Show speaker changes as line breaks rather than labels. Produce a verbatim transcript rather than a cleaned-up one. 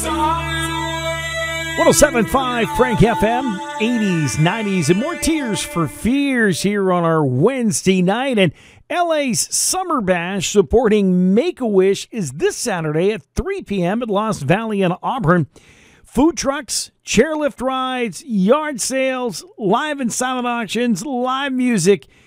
one oh seven point five Frank F M, eighties, nineties, and more Tears for Fears here on our Wednesday night. And L A's Summer Bash supporting Make-A-Wish is this Saturday at three p.m. at Lost Valley in Auburn. Food trucks, chairlift rides, yard sales, live and silent auctions, live music.